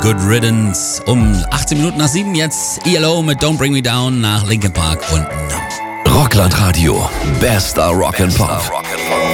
Good Riddance. Um 18 Minuten nach 7 jetzt ELO mit Don't Bring Me Down nach Linkin Park und Rockland Radio. Bester Rock and Pop.